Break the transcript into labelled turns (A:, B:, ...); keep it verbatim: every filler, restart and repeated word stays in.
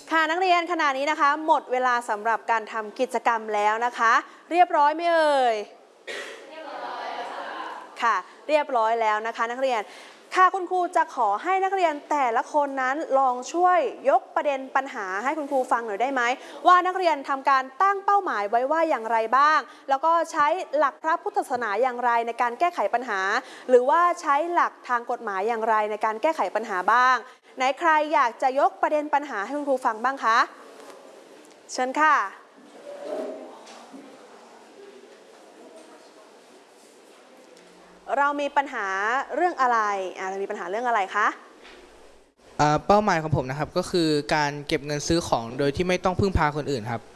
A: ค่ะนักเรียนขณะนี้นะคะหมดเวลาสำหรับการทำกิจกรรมแล้วนะคะเรียบร้อยไหมเอ่ยเรียบร้อยค่ะเรียบร้อยแล้วนะคะนักเรียนค่ะคุณครูจะขอให้นักเรียนแต่ละคนนั้นลองช่วยยกประเด็นปัญหาให้คุณครูฟังหน่อยได้ไหมว่านักเรียนทำการตั้งเป้าหมายไว้ว่าอย่างไรบ้างแล้วก็ใช้หลักพระพุทธศาสนาอย่างไรในการแก้ไขปัญหาหรือว่าใช้หลักทางกฎหมายอย่างไรในการแก้ไขปัญหาบ้างไหนใครอยากจะยกประเด็นปัญหาให้คุณครูฟังบ้างคะเชิญค่ะเรามีปัญหาเรื่องอะไรอ่าเรามีปัญหาเรื่องอะไรคะ
B: เป้าหมายของผมนะครับก็คือการเก็บเงินซื้อของโดยที่ไม่ต้องพึ่งพาคนอื่นครับ